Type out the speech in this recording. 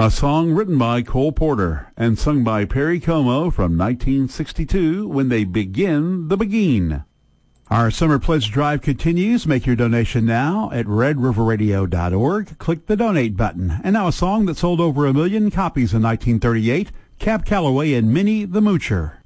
A song written by Cole Porter and sung by Perry Como from 1962 when they begin the Beguine. Our Summer Pledge Drive continues. Make your donation now at redriverradio.org. Click the donate button. And now a song that sold over 1 million copies in 1938, Cab Calloway and Minnie the Moocher.